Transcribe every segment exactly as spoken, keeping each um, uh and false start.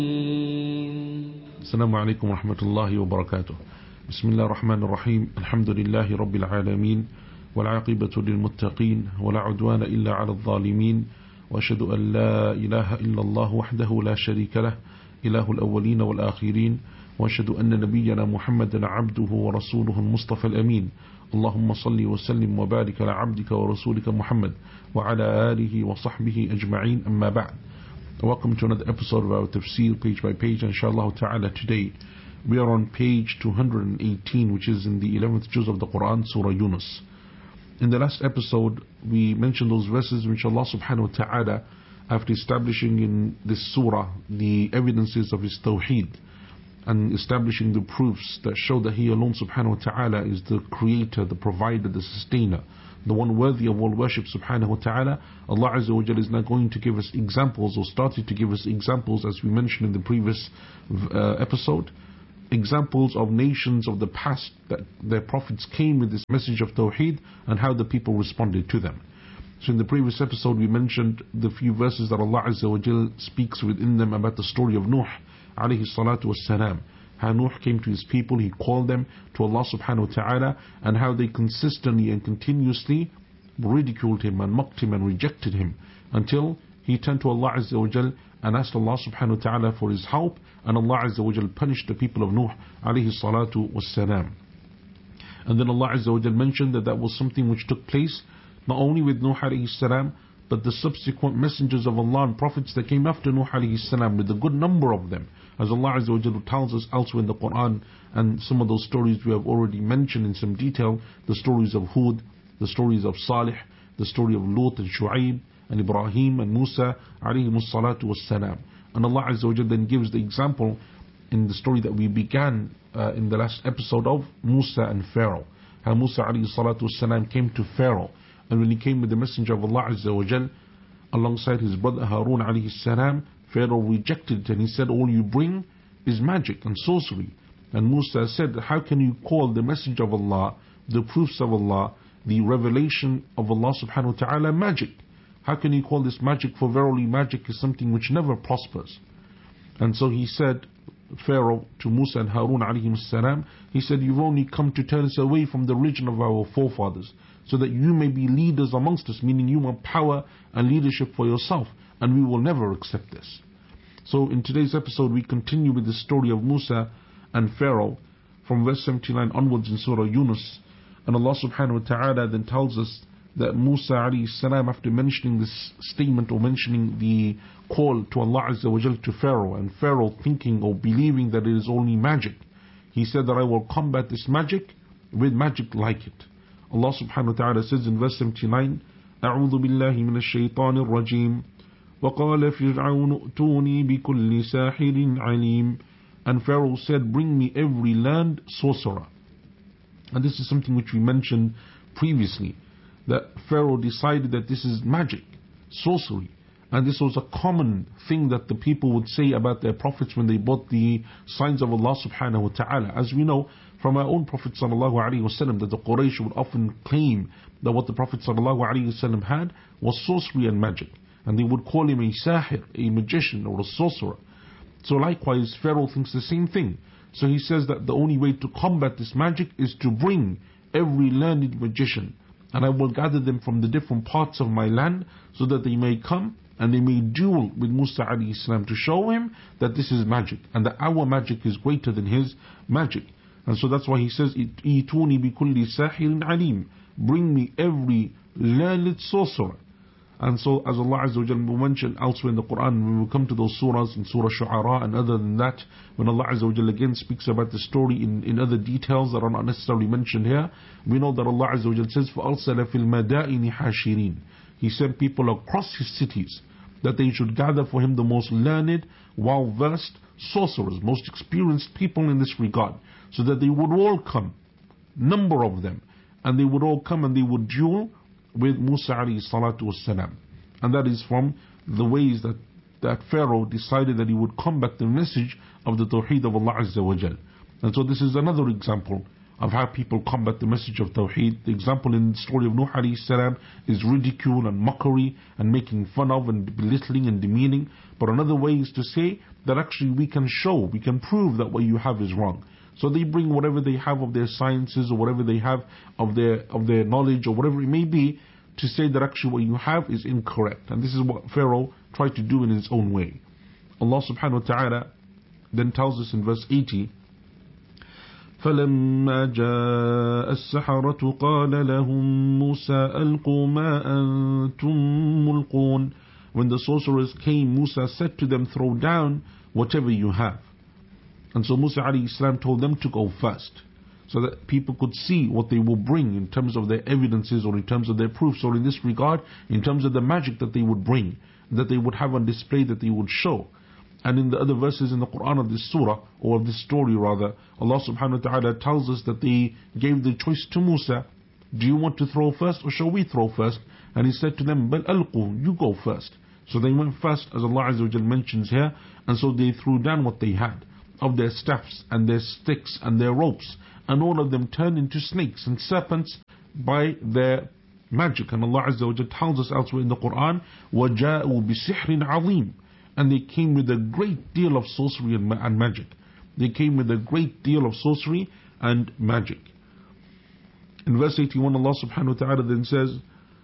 السلام عليكم ورحمة الله وبركاته. بسم الله الرحمن الرحيم. الحمد لله رب العالمين، والعاقبة للمتقين، ولا عدوان إلا على الظالمين، وأشهد أن لا إله إلا الله وحده لا شريك له، إله الأولين والآخرين، وأشهد أن نبينا محمدا عبده ورسوله المصطفى الأمين. اللهم صل وسلم وبارك على عبدك ورسولك محمد وعلى آله وصحبه أجمعين. أما بعد. Welcome to another episode of our tafsir, page by page, inshallah ta'ala. Today we are on page two hundred eighteen, which is in the eleventh juz of the Quran, Surah Yunus. In the last episode we mentioned those verses which Allah subhanahu wa ta'ala, after establishing in this surah the evidences of His tawheed and establishing the proofs that show that He alone subhanahu wa ta'ala is the creator, the provider, the sustainer, the one worthy of all worship subhanahu wa ta'ala, Allah Azza wa Jalla is now going to give us examples, or started to give us examples, as we mentioned in the previous uh, episode, examples of nations of the past that their prophets came with this message of tawheed and how the people responded to them. So in the previous episode we mentioned the few verses that Allah Azza wa Jalla speaks within them about the story of Nuh alayhi salatu wassalam. How Nuh came to his people, he called them to Allah subhanahu wa ta'ala, and how they consistently and continuously ridiculed him and mocked him and rejected him, until he turned to Allah Azza wa Jal and asked Allah subhanahu wa ta'ala for his help, and Allah Azza wa Jal punished the people of Nuh alayhi salatu wassalam. And then Allah Azza wa Jal mentioned that that was something which took place not only with Nuh alayhi salam, but the subsequent messengers of Allah and prophets that came after Nuh alayhi salam, with a good number of them, as Allah Azza wa Jalla tells us elsewhere in the Quran. And some of those stories we have already mentioned in some detail, the stories of Hud, the stories of Salih, the story of Lut and Shu'aib and Ibrahim and Musa alayhimus salatu wassalam. And Allah Azza wa Jalla then gives the example in the story that we began uh, in the last episode of Musa and Pharaoh, how Musa alayhi salatu wassalam came to Pharaoh, and when he came with the messenger of Allah Azza wa Jal alongside his brother Harun alayhi salam, Pharaoh rejected it, and he said, all you bring is magic and sorcery. And Musa said, how can you call the message of Allah, the proofs of Allah, the revelation of Allah subhanahu wa ta'ala magic? How can you call this magic? For verily magic is something which never prospers. And so he said, Pharaoh, to Musa and Harun alayhim salam, he said, you've only come to turn us away from the religion of our forefathers, so that you may be leaders amongst us, meaning you want power and leadership for yourself, and we will never accept this. So in today's episode we continue with the story of Musa and Pharaoh from verse seventy-nine onwards in Surah Yunus. And Allah subhanahu wa ta'ala then tells us that Musa alayhi salam, after mentioning this statement, or mentioning the call to Allah Azza wa Jal to Pharaoh, and Pharaoh thinking or believing that it is only magic, he said that I will combat this magic with magic like it. Allah subhanahu wa ta'ala says in verse seventy-nine, أعوذ بالله من الشيطان الرجيم وقال فرعون ائتوني بكل ساحر عليم. And Pharaoh said, bring me every learned sorcerer. And this is something which we mentioned previously, that Pharaoh decided that this is magic, sorcery. And this was a common thing that the people would say about their prophets when they brought the signs of Allah subhanahu wa ta'ala. As we know from our own Prophet sallallahu alaihi wasallam, that the Quraysh would often claim that what the Prophet sallallahu alaihi wasallam had was sorcery and magic, and they would call him a sahir, a magician or a sorcerer. So likewise Pharaoh thinks the same thing. So he says that the only way to combat this magic is to bring every learned magician, and I will gather them from the different parts of my land, so that they may come and they may duel with Musa alayhi salam, to show him that this is magic, and that our magic is greater than his magic. And so that's why he says, Ituni bi kulli sahirin alim, bring me every learned sorcerer. And so as Allah Azza wa Jalla will mention elsewhere in the Quran, when we come to those surahs in Surah Shu'ara and other than that, when Allah Azza wa Jalla again speaks about the story in, in other details that are not necessarily mentioned here, we know that Allah Azza wa Jalla says, فَأَرْسَلَ فِي الْمَدَائِنِ حَاشِرِينَ. He sent people across his cities that they should gather for him the most learned, well-versed sorcerers, most experienced people in this regard, so that they would all come, number of them, and they would all come and they would duel with Musa alayhi salatu wassalam. And that is from the ways that, that Pharaoh decided that he would combat the message of the Tawheed of Allah Azza wa Jal. And so this is another example of how people combat the message of Tawheed. The example in the story of Nuh alayhi salam is ridicule and mockery and making fun of and belittling and demeaning. But another way is to say that actually we can show, we can prove that what you have is wrong. So they bring whatever they have of their sciences or whatever they have of their of their knowledge or whatever it may be to say that actually what you have is incorrect. And this is what Pharaoh tried to do in his own way. Allah subhanahu wa ta'ala then tells us in verse eighty, فَلَمَّا جَاءَ السَّحَرَةُ قَالَ لَهُم مُوسَى أَلْقُوا مَا أَنْتُمْ مُلْقُونَ. When the sorcerers came, Musa said to them, throw down whatever you have. And so Musa alayhi salam told them to go first, so that people could see what they will bring in terms of their evidences or in terms of their proofs, or in this regard, in terms of the magic that they would bring, that they would have on display, that they would show. And in the other verses in the Quran of this surah, or of this story rather, Allah subhanahu wa ta'ala tells us that they gave the choice to Musa. Do you want to throw first or shall we throw first? And he said to them, Bal alqu, you go first. So they went first, as Allah Azza wa Jal mentions here, and so they threw down what they had of their staffs and their sticks and their ropes, and all of them turned into snakes and serpents by their magic. And Allah Azza wa Jal tells us elsewhere in the Quran, وَجَاءُوا بِسِحْرٍ عَظِيمٍ. And they came with a great deal of sorcery and, ma- and magic. They came with a great deal of sorcery and magic. In verse eighty-one, Allah subhanahu wa ta'ala then says,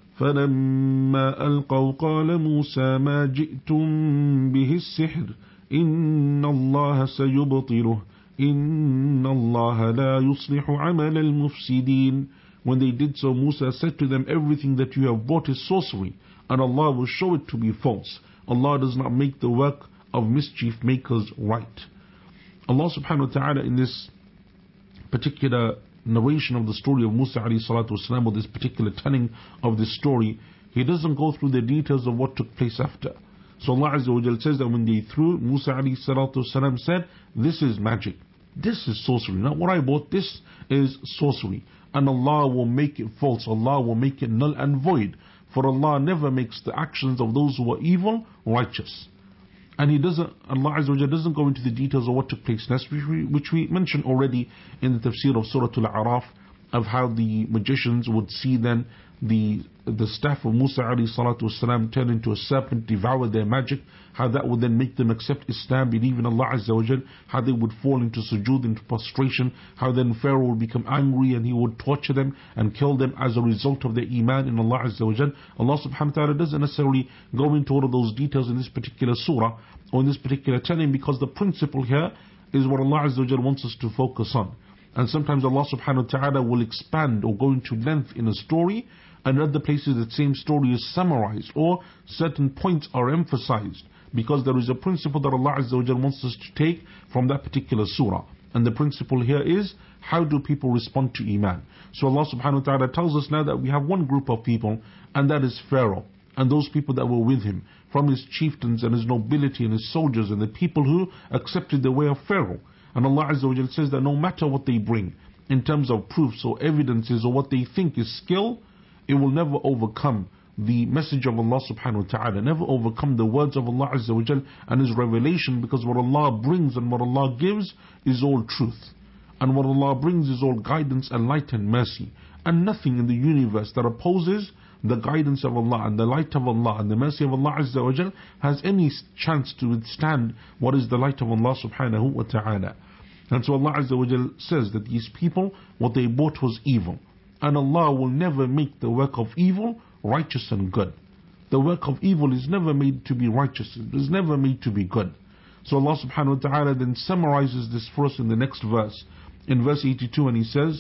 فَلَمَّا أَلْقَوْا قَالَ مُوسَى مَا جِئْتُمْ بِهِ السِّحْرِ إِنَّ اللَّهَ سَيُبْطِلُهُ إِنَّ اللَّهَ لَا يُصْلِحُ عَمَلَ الْمُفْسِدِينَ. When they did so, Musa said to them, everything that you have brought is sorcery, and Allah will show it to be false. Allah does not make the work of mischief makers right. Allah subhanahu wa ta'ala in this particular narration of the story of Musa alayhi salatu wasalam, or this particular telling of this story, He doesn't go through the details of what took place after. So Allah Azza wa Jal says that when they threw, Musa alayhi salatu wasalam said, this is magic, this is sorcery, not what I bought, this is sorcery. And Allah will make it false, Allah will make it null and void. For Allah never makes the actions of those who are evil righteous. And He doesn't, Allah Azza wa Jalla doesn't go into the details of what took place next, which we, which we mentioned already in the tafsir of Surah Al-A'raf, of how the magicians would see then the the staff of Musa alayhi salatu wasalam turn into a serpent, devour their magic, how that would then make them accept Islam, believe in Allah Azza wa Jal, how they would fall into sujood, into prostration, how then Pharaoh would become angry and he would torture them and kill them as a result of their iman in Allah Azza wa Jal. Allah subhanahu wa ta'ala doesn't necessarily go into all of those details in this particular surah or in this particular telling, because the principle here is what Allah Azza wa Jal wants us to focus on. And sometimes Allah subhanahu wa ta'ala will expand or go into length in a story, and in other places the same story is summarized or certain points are emphasized, because there is a principle that Allah Azza wa Jal wants us to take from that particular surah. And the principle here is, how do people respond to Iman? So Allah subhanahu wa ta'ala tells us now that we have one group of people, and that is Pharaoh and those people that were with him, from his chieftains and his nobility and his soldiers and the people who accepted the way of Pharaoh. And Allah Azza wa Jal says that no matter what they bring in terms of proofs or evidences or what they think is skill, it will never overcome the message of Allah subhanahu wa ta'ala, never overcome the words of Allah Azza wa Jal and His revelation, because what Allah brings and what Allah gives is all truth. And what Allah brings is all guidance and light and mercy. And nothing in the universe that opposes the guidance of Allah and the light of Allah and the mercy of Allah Azza wa Jal has any chance to withstand what is the light of Allah subhanahu wa ta'ala. And so Allah Azza wa Jal says that these people, what they bought was evil. And Allah will never make the work of evil righteous and good. The work of evil is never made to be righteous, it is never made to be good. So Allah subhanahu wa ta'ala then summarizes this for us in the next verse, in verse eighty-two, and He says,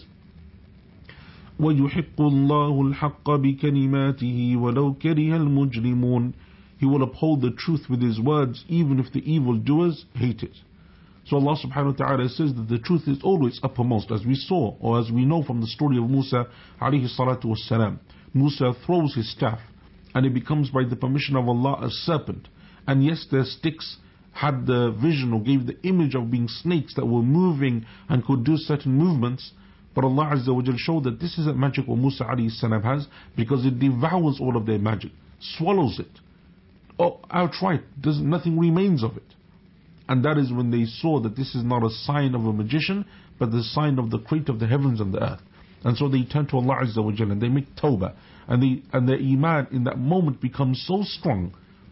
وَيُحِقُّ اللَّهُ الْحَقَّ بِكَلِمَاتِهِ وَلَوْ كَرِهَ الْمُجْرِمُونَ. He will uphold the truth with His words, even if the evildoers hate it. So Allah subhanahu wa ta'ala says that the truth is always uppermost, as we saw, or as we know from the story of Musa alayhi salatu wassalam. Musa throws his staff, and it becomes by the permission of Allah a serpent. And yes, their sticks had the vision or gave the image of being snakes that were moving and could do certain movements. But Allah Azza wa Jal showed that this isn't magic what Musa alayhi salam has, because it devours all of their magic, swallows it, or outright, does nothing remains of it. And that is when they saw that this is not a sign of a magician, but the sign of the creator of the heavens and the earth. And so they turn to Allah Azza wa Jal and they make tawbah, and, they, and their iman in that moment becomes so strong,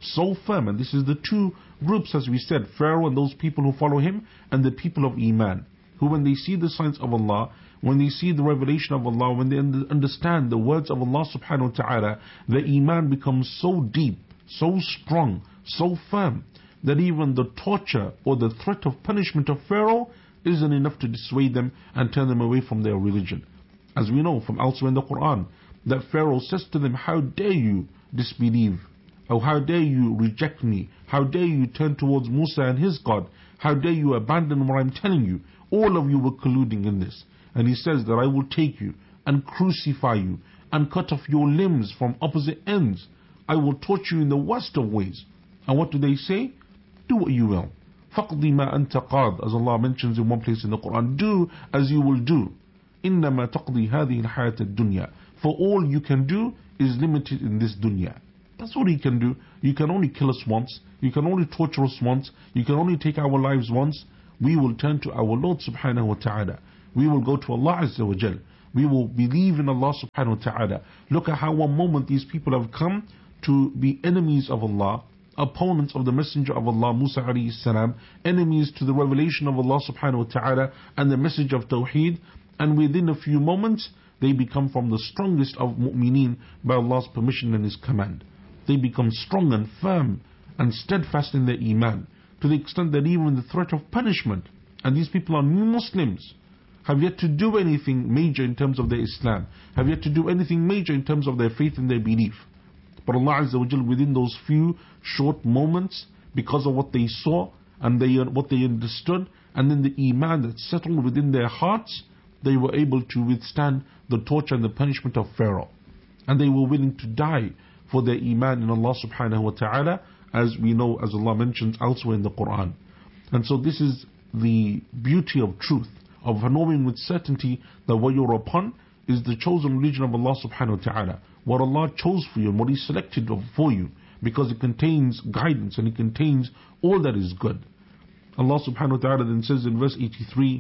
so firm. And this is the two groups, as we said, Pharaoh and those people who follow him, and the people of Iman, who when they see the signs of Allah, when they see the revelation of Allah, when they understand the words of Allah subhanahu wa ta'ala, the Iman becomes so deep, so strong, so firm, that even the torture or the threat of punishment of Pharaoh isn't enough to dissuade them and turn them away from their religion. As we know from elsewhere in the Quran, that Pharaoh says to them, how dare you disbelieve? Or how dare you reject me? How dare you turn towards Musa and his God? How dare you abandon what I'm telling you? All of you were colluding in this. And he says that I will take you and crucify you and cut off your limbs from opposite ends. I will torture you in the worst of ways. And what do they say? Do what you will. فَقْضِ مَا أَنْتَ قَاضٍ, as Allah mentions in one place in the Quran. Do as you will do. إِنَّمَا تَقْضِي هَذِهِ الْحَيَاةَ الدُّنْيَا. For all you can do is limited in this dunya. That's what he can do. You can only kill us once. You can only torture us once. You can only take our lives once. We will turn to our Lord subhanahu wa ta'ala. We will go to Allah Azza wa Jal. We will believe in Allah subhanahu wa ta'ala. Look at how one moment these people have come to be enemies of Allah, opponents of the Messenger of Allah, Musa alayhi salam, enemies to the revelation of Allah subhanahu wa ta'ala and the message of Tawheed, and within a few moments they become from the strongest of mu'mineen by Allah's permission and His command. They become strong and firm and steadfast in their iman, to the extent that even the threat of punishment, and these people are new Muslims, have yet to do anything major in terms of their Islam, have yet to do anything major in terms of their faith and their belief. But Allah Azza wa Jal, within those few short moments, because of what they saw and they, what they understood, and then the iman that settled within their hearts, they were able to withstand the torture and the punishment of Pharaoh. And they were willing to die for their iman in Allah subhanahu wa ta'ala, as we know, as Allah mentions elsewhere in the Quran. And so this is the beauty of truth, of knowing with certainty that what you're upon is the chosen religion of Allah subhanahu wa ta'ala, what Allah chose for you and what He selected for you, because it contains guidance and it contains all that is good. Allah subhanahu wa ta'ala then says in verse eighty-three,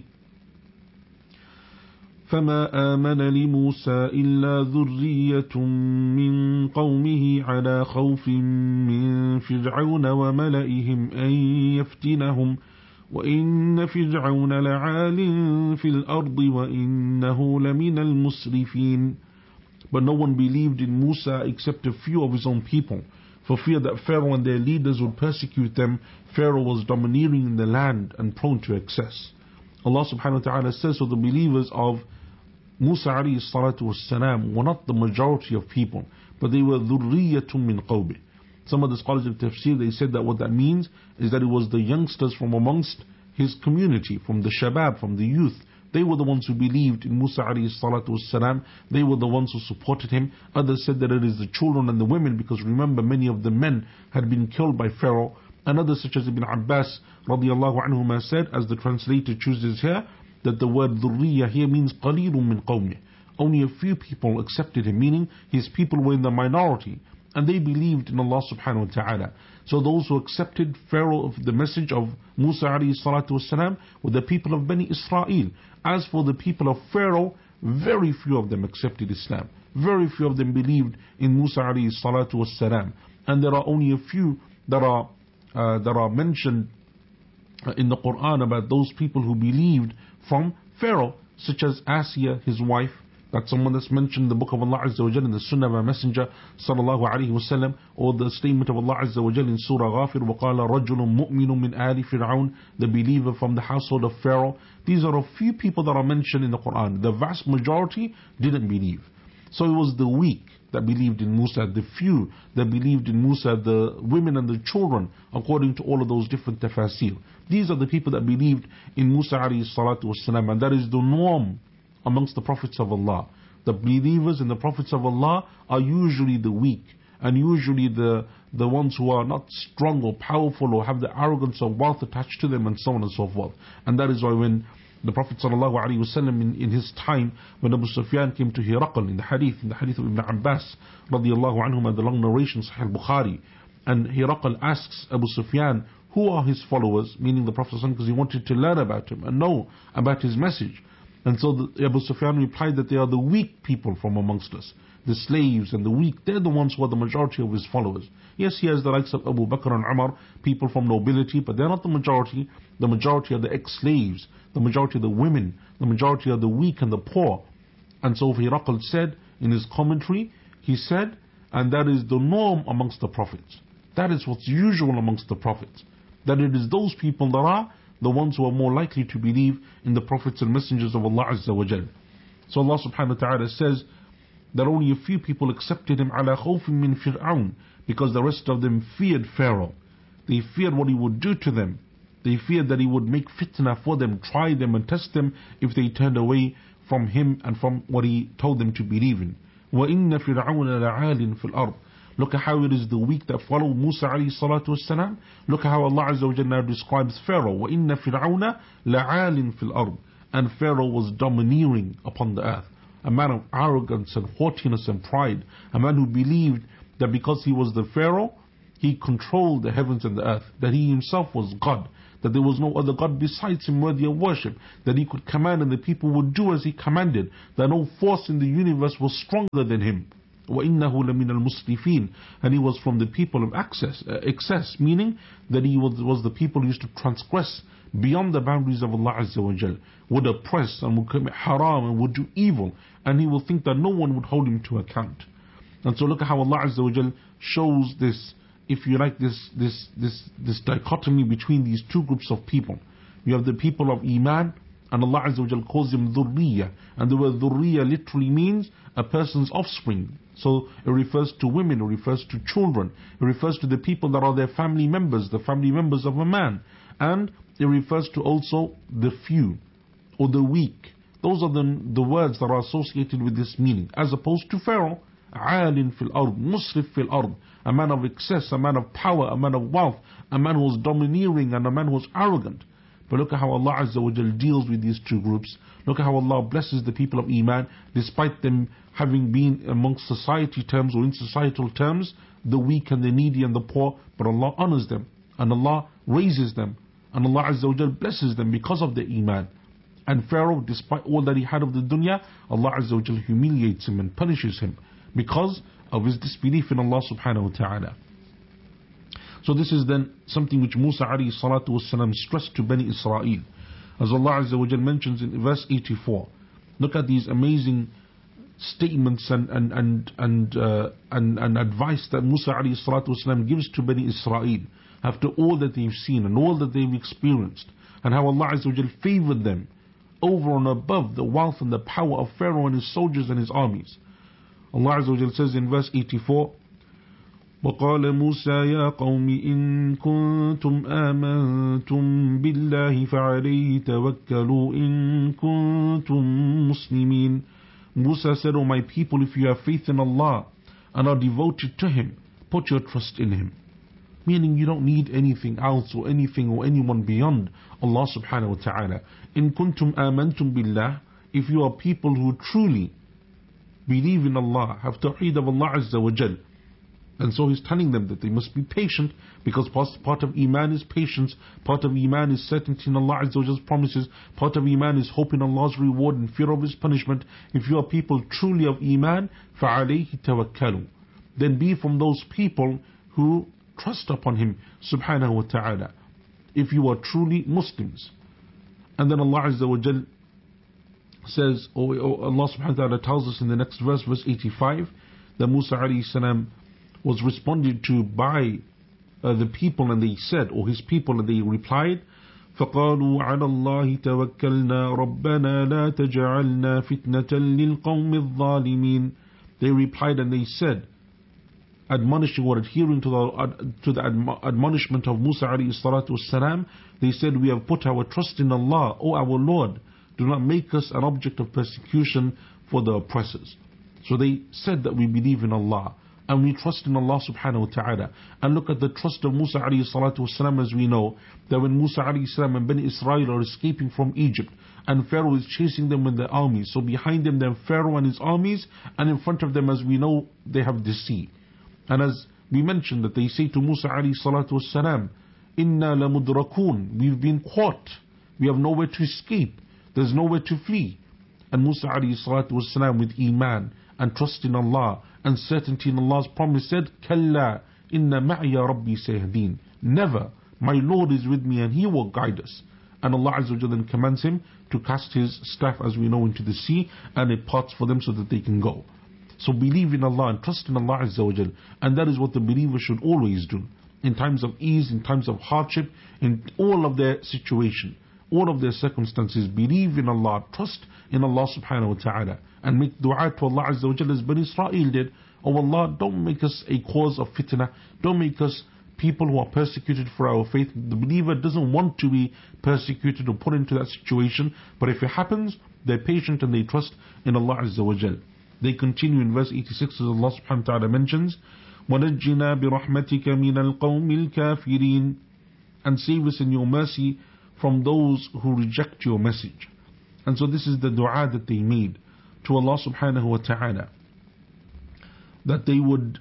فَمَا آمَنَ لِمُوسَى إِلَّا ذُرِّيَّةٌ مِّن قَوْمِهِ عَلَى خَوْفٍ مِّن فِرْعَوْنَ وَمَلَئِهِمْ أَن يَفْتِنَهُمْ وَإِنَّ فِرْعَوْنَ لَعَالٍ فِي الْأَرْضِ وَإِنَّهُ لَمِنَ الْمُسْرِفِينَ. But no one believed in Musa except a few of his own people, for fear that Pharaoh and their leaders would persecute them. Pharaoh was domineering in the land and prone to excess. Allah subhanahu wa ta'ala says, so the believers of Musa alayhi salatu wassalam were not the majority of people, but they were ذُرِّيَّةٌ مِّن قَوْمِهِ. Some of the scholars of tafsir, they said that what that means is that it was the youngsters from amongst his community, from the shabab, from the youth. They were the ones who believed in Musa alayhi salatu wassalam. They were the ones who supported him. Others said that it is the children and the women, because remember, many of the men had been killed by Pharaoh. And others such as Ibn Abbas radiallahu anhuma said, as the translator chooses here, that the word dhurriya here means qalilun min qawmih. Only a few people accepted him, meaning his people were in the minority, and they believed in Allah subhanahu wa ta'ala. So those who accepted Pharaoh, the message of Musa alayhi salatu wasalam, were the people of Bani Israel. As for the people of Pharaoh, very few of them accepted Islam. Very few of them believed in Musa alayhi salatu wasalam. And there are only a few that are uh, that are mentioned in the Quran about those people who believed from Pharaoh, such as Asiya, his wife. That's someone that's mentioned in the book of Allah Azza wa Jal, in the Sunnah of our Messenger sallallahu alayhi wa sallam, or the statement of Allah Azza wa Jal in Surah Ghafir, وَقَالَ رَجُلٌ مُؤْمِنٌ مِنْ آلِ فِرْعَوْنَ, the believer from the household of Pharaoh. These are a few people that are mentioned in the Quran. The vast majority didn't believe. So it was the weak that believed in Musa, the few that believed in Musa, the women and the children, according to all of those different tafasir. These are the people that believed in Musa alayhi salatu wasalam, and that is the norm amongst the prophets of Allah. The believers in the prophets of Allah are usually the weak, and usually the, the ones who are not strong or powerful or have the arrogance of wealth attached to them, and so on and so forth. And that is why when the Prophet sallallahu alaihi wasallam in, in his time, when Abu Sufyan came to Hiraqal, in the hadith, in the hadith of Ibn Abbas radiallahu anhum, the long narration, Sahih Bukhari, and Hiraqal asks Abu Sufyan, who are his followers, meaning the Prophet, because he wanted to learn about him and know about his message. And so the, Abu Sufyan replied that they are the weak people from amongst us. The slaves and the weak, they're the ones who are the majority of his followers. Yes, he has the likes of Abu Bakr and Umar, people from nobility, but they're not the majority. The majority are the ex-slaves, the majority of the women, the majority are the weak and the poor. And so Hiraql said in his commentary, he said, and that is the norm amongst the prophets. That is what's usual amongst the prophets. That it is those people that are the ones who are more likely to believe in the prophets and messengers of Allah Azza wa Jal. So Allah subhanahu wa ta'ala says that only a few people accepted him ala khawfin min fir'aun, because the rest of them feared Pharaoh. They feared what he would do to them. They feared that he would make fitna for them, try them and test them if they turned away from him and from what he told them to believe in. وَإِنَّ فِرْعَوْنَ لَعَالٍ فِي الْأَرْضِ. Look at how it is the weak that follow Musa alayhi salatu wasalam. Look at how Allah Azza wa Jalla describes Pharaoh. وَإِنَّ فِرْعَوْنَ لَعَالٍ فِي الْأَرْضِ. And Pharaoh was domineering upon the earth. A man of arrogance and haughtiness and pride. A man who believed that because he was the Pharaoh, he controlled the heavens and the earth. That he himself was God. That there was no other God besides him worthy of worship. That he could command and the people would do as he commanded. That no force in the universe was stronger than him. وَإِنَّهُ لَمِنَ الْمُسْرِفِينَ. And he was from the people of access, uh, excess, meaning that he was, was the people who used to transgress beyond the boundaries of Allah Azza wa Jal, would oppress and would commit haram and would do evil, and he will think that no one would hold him to account. And so look at how Allah Azza wa Jal shows this, if you like, this, this, this, this dichotomy between these two groups of people. You have the people of Iman, and Allah Azza wa Jal calls them dhurriya, and the word dhurriya literally means a person's offspring. So it refers to women, it refers to children, it refers to the people that are their family members, the family members of a man, and it refers to also the few or the weak. Those are the, the words that are associated with this meaning, as opposed to Pharaoh, عَالٍ fil ard, musrif fil ard, a man of excess, a man of power, a man of wealth, a man who was domineering and a man who was arrogant. But look at how Allah Azza wa Jal deals with these two groups. Look at how Allah blesses the people of Iman, despite them having been amongst society terms or in societal terms, the weak and the needy and the poor, but Allah honors them, and Allah raises them, and Allah Azza wa Jal blesses them because of their Iman. And Pharaoh, despite all that he had of the dunya, Allah Azza wa Jal humiliates him and punishes him because of his disbelief in Allah subhanahu wa ta'ala. So this is then something which Musa alayhi salatu wasalam stressed to Bani Israel. As Allah Azza wa Jal mentions in verse eighty-four. Look at these amazing statements and and and and, uh, and, and advice that Musa alayhi salatu wasalam gives to Bani Israel after all that they've seen and all that they've experienced, and how Allah Azza wa Jal favored them over and above the wealth and the power of Pharaoh and his soldiers and his armies. Allah Azza wa Jal says in verse eighty-four, وقال موسى يا قوم إن كنتم آمنتم بالله فعليه توكلوا إن كنتم مسلمين. Musa said, O my people, if you have faith in Allah and are devoted to Him, put your trust in Him. Meaning you don't need anything else or anything or anyone beyond Allah subhanahu wa ta'ala. In kuntum amantum billah, if you are people who truly believe in Allah, have tawheed of Allah Azza wa Jal. And so he's telling them that they must be patient, because part of Iman is patience, part of Iman is certainty in Allah Azza wa Jal's promises, part of Iman is hope in Allah's reward and fear of His punishment. If you are people truly of Iman, فَعَلَيْهِ تَوَكَّلُوا, then be from those people who trust upon Him subhanahu wa ta'ala, if you are truly Muslims. And then Allah Azza wa Jal says, or Allah subhanahu wa ta'ala tells us in the next verse, verse eighty-five, that Musa alayhi salam was responded to by uh, the people, and they said, or his people, and they replied, فَقَالُوا عَلَى اللَّهِ تَوَكَّلْنَا رَبَّنَا لَا تَجْعَلْنَا فِتْنَةً لِلْقَوْمِ الظَّالِمِينَ. They replied and they said, admonishing or adhering to the, uh, to the admo admonishment of Musa alayhi salatu wasalam, they said, we have put our trust in Allah, O our Lord, do not make us an object of persecution for the oppressors. So they said that we believe in Allah and we trust in Allah subhanahu wa ta'ala. And look at the trust of Musa alayhi salatu wasalam, as we know that when Musa alayhi salam and Bani Israel are escaping from Egypt and Pharaoh is chasing them with their armies, so behind them there are Pharaoh and his armies, and in front of them, as we know, they have the sea. And as we mentioned, that they say to Musa alayhi salatu wasalam, Inna la mudrakun, we've been caught, we have nowhere to escape, there's nowhere to flee. And Musa alayhi salatu wasalam, with iman and trust in Allah and certainty in Allah's promise, said, Kalla inna ma'ya rabbi sayahdeen. Never, my Lord is with me and He will guide us. And Allah Azza wa Jalla then commands him to cast his staff, as we know, into the sea, and it parts for them so that they can go. So believe in Allah and trust in Allah Azza wa Jalla, and that is what the believer should always do. In times of ease, in times of hardship, in all of their situation, all of their circumstances, believe in Allah, trust in Allah subhanahu wa ta'ala, and make dua to Allah Azza wa Jalla as Bani Israel did. Oh Allah, don't make us a cause of fitna, don't make us people who are persecuted for our faith. The believer doesn't want to be persecuted or put into that situation, but if it happens, they're patient and they trust in Allah Azza wa Jal. They continue in verse eighty-six, as Allah subhanahu wa ta'ala mentions, وَنَجِّنَا بِرَحْمَتِكَ مِنَ الْقَوْمِ الْكَافِرِينَ, and save us in your mercy from those who reject your message. And so this is the dua that they made to Allah subhanahu wa ta'ala, that they would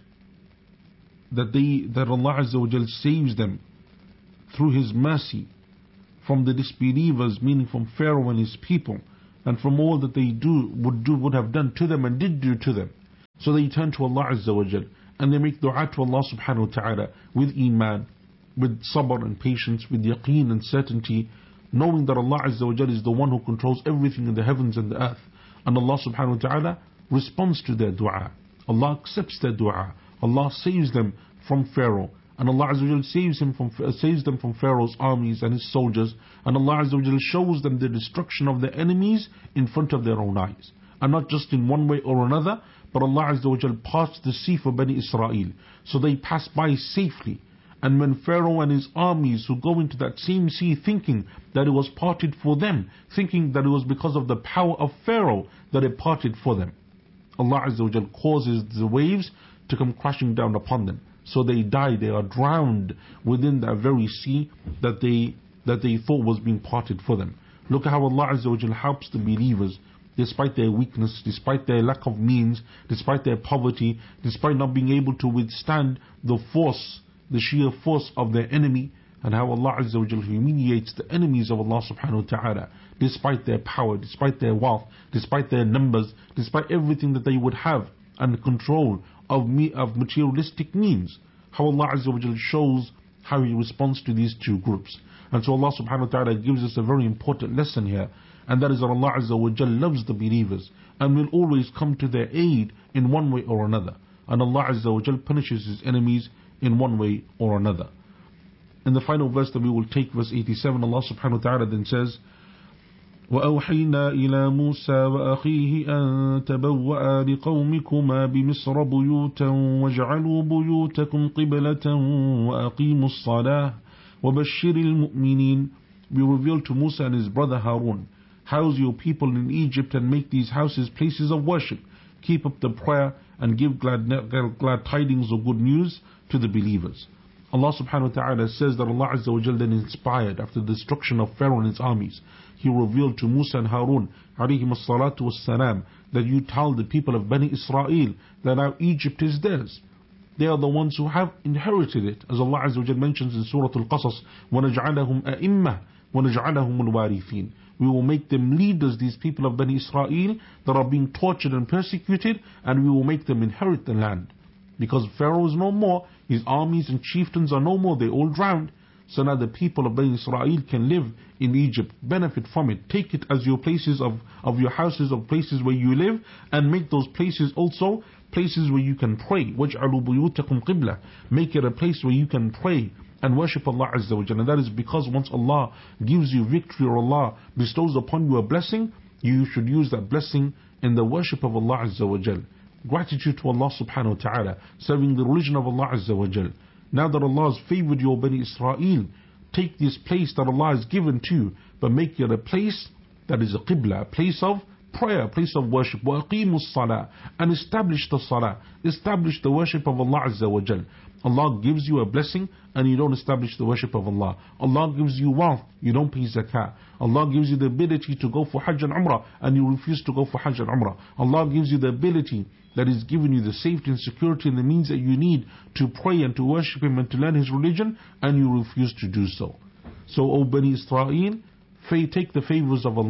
that they that Allah Azza wa Jal saves them through His mercy from the disbelievers, meaning from Pharaoh and his people, and from all that they do would do would have done to them and did do to them. So they turn to Allah Azza wa Jal and they make dua to Allah subhanahu wa ta'ala with iman, with sabr and patience, with yaqeen and certainty, knowing that Allah Azza wa Jal is the one who controls everything in the heavens and the earth. And Allah subhanahu wa ta'ala responds to their dua. Allah accepts their dua. Allah saves them from Pharaoh, and Allah Azza wa Jal saves him from uh, saves them from Pharaoh's armies and his soldiers, and Allah Azza wa Jal shows them the destruction of their enemies in front of their own eyes, and not just in one way or another, but Allah Azza wa Jal parts the sea for Bani Israel, so they pass by safely. And when Pharaoh and his armies who go into that same sea thinking that it was parted for them, thinking that it was because of the power of Pharaoh that it parted for them, Allah Azza wa Jal causes the waves to come crashing down upon them. So they die, they are drowned within that very sea that they that they thought was being parted for them. Look at how Allah Azza wa Jal helps the believers despite their weakness, despite their lack of means, despite their poverty, despite not being able to withstand the force, the sheer force of their enemy, and how Allah Azza wa Jal humiliates the enemies of Allah subhanahu wa ta'ala, despite their power, despite their wealth, despite their numbers, despite everything that they would have and control of me of materialistic means. How Allah Azza wa Jal shows how He responds to these two groups. And so Allah subhanahu wa ta'ala gives us a very important lesson here, and that is that Allah Azza wa Jal loves the believers and will always come to their aid in one way or another, and Allah Azza wa Jal punishes His enemies in one way or another. In the final verse that we will take, verse eighty-seven, Allah subhanahu wa ta'ala then says, وَأَوْحَيْنَا إِلَى مُوسَى وَأَخِيهِ أَن تَبَوَّآ لِقَوْمِكُمَا بِمِصْرَ بُيُوتًا وَاجْعَلُوا بُيُوتَكُمْ قِبْلَةً وَأَقِيمُوا الصَّلَاةَ وَبَشِّرِ الْمُؤْمِنِينَ. We revealed to Musa and his brother Harun, house your people in Egypt and make these houses places of worship. Keep up the prayer and give glad, glad tidings or good news to the believers. Allah subhanahu wa ta'ala says that Allah Azza wa Jal then inspired, after the destruction of Pharaoh and his armies, He revealed to Musa and Harun alayhim as-salatu was-salam, that you tell the people of Bani Israel that now Egypt is theirs. They are the ones who have inherited it, as Allah Azza wa Jal mentions in Surah Al-Qasas, وَنَجْعَلَهُمْ أَئِمَّةً وَنَجْعَلَهُمُ الْوَارِثِينَ. We will make them leaders, these people of Bani Israel that are being tortured and persecuted, and we will make them inherit the land. Because Pharaoh is no more, his armies and chieftains are no more, they all drowned. So now the people of Bani Israel can live in Egypt, benefit from it, take it as your places of, of your houses, of places where you live, and make those places also places where you can pray. وَاجْعَلُوا بُيُوتَكُمْ قِبْلَةً. Make it a place where you can pray and worship Allah Azza wa Jalla. And that is because once Allah gives you victory, or Allah bestows upon you a blessing, you should use that blessing in the worship of Allah Azza wa Jalla. Gratitude to Allah subhanahu wa ta'ala, serving the religion of Allah Azza wa Jal. Now that Allah has favored your Bani Israel, take this place that Allah has given to you, but make it a place that is a qibla, a place of prayer, a place of worship. وَأَقِيمُوا الصَّلَاةَ. And establish the salah, establish the worship of Allah Azza wa Jal. Allah gives you a blessing and you don't establish the worship of Allah. Allah gives you wealth, you don't pay zakah. Allah gives you the ability to go for Hajj and Umrah and you refuse to go for Hajj and Umrah. Allah gives you the ability that is giving you the safety and security and the means that you need to pray and to worship Him and to learn His religion, and you refuse to do so. So, O Bani Israel, take the favors of Allah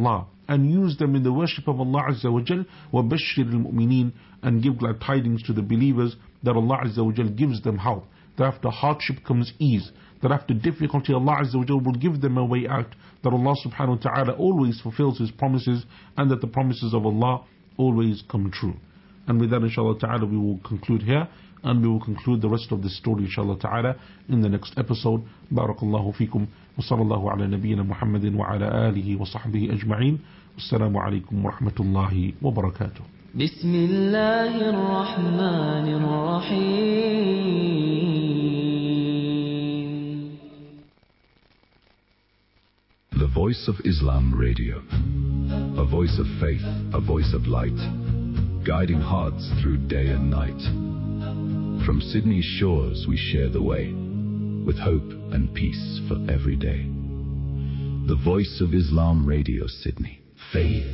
and use them in the worship of Allah Azza wa Jal. وَبَشِّرِ الْمُؤْمِنِينَ, and give glad tidings to the believers that Allah Azza wa Jal gives them help, that after hardship comes ease, that after difficulty Allah Azza wa Jal will give them a way out, that Allah subhanahu wa ta'ala always fulfills His promises, and that the promises of Allah always come true. And with that, inshallah ta'ala, we will conclude here, and we will conclude the rest of this story, inshallah ta'ala, in the next episode. Barakallahu feekum, wa sallallahu ala nabiyyina Muhammadin wa ala alihi wa sahbihi ajma'in. Wassalamu alaikum wa rahmatullahi wa barakatuh. Bismillahir Rahmanir Rahim. The Voice of Islam Radio. A voice of faith, a voice of light, guiding hearts through day and night. From Sydney's shores we share the way, with hope and peace for every day. The Voice of Islam Radio, Sydney. Faith